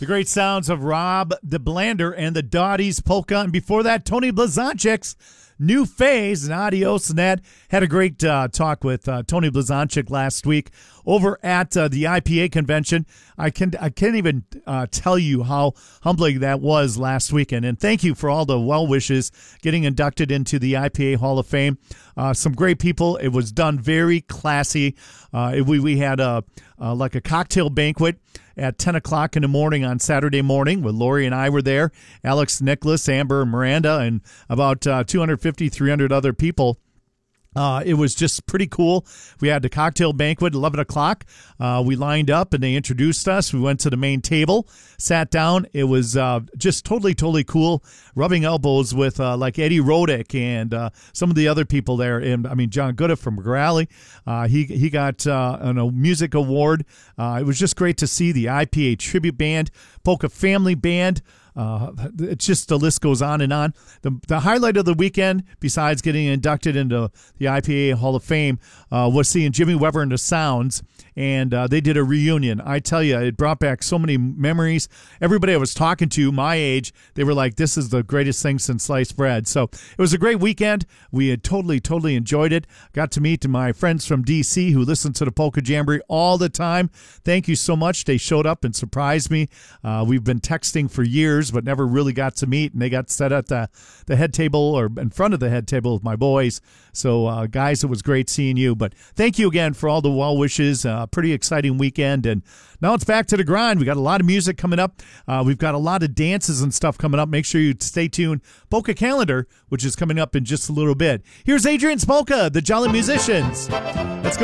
The great sounds of Rob DeBlander and the Dotties Polka. And before that, Tony Blazonczyk's New Phase and Adios. And that had a great talk with Tony Blazonczyk last week over at the IPA convention. I can't even tell you how humbling that was last weekend. And thank you for all the well wishes getting inducted into the IPA Hall of Fame. Some great people. It was done very classy. We had like a cocktail banquet at 10 o'clock in the morning on Saturday morning where Lori and I were there, Alex, Nicholas, Amber, Miranda, and about 250, 300 other people. It was just pretty cool. We had the cocktail banquet at 11 o'clock. We lined up and they introduced us. We went to the main table, sat down. It was just totally cool, rubbing elbows with like Eddie Rodick and some of the other people there. And I mean, John Gooda from Growley. He got a music award. It was just great to see the IPA tribute band, Polka Family Band. It's just the list goes on and on. The highlight of the weekend, besides getting inducted into the IPA Hall of Fame, was seeing Jimmy Weber and the Sounds, and they did a reunion. I tell you, it brought back so many memories. Everybody I was talking to, my age, they were like, "This is the greatest thing since sliced bread." So it was a great weekend. We had totally enjoyed it. Got to meet my friends from DC who listen to the Polka Jamboree all the time. Thank you so much. They showed up and surprised me. We've been texting for years, but never really got to meet, and they got set at the head table or in front of the head table with my boys. So, guys, it was great seeing you. But thank you again for all the well wishes. Pretty exciting weekend, and now it's back to the grind. We got a lot of music coming up. We've got a lot of dances and stuff coming up. Make sure you stay tuned. Polka Calendar, which is coming up in just a little bit. Here's Adrian's Polka, the Jolly Musicians. Let's go.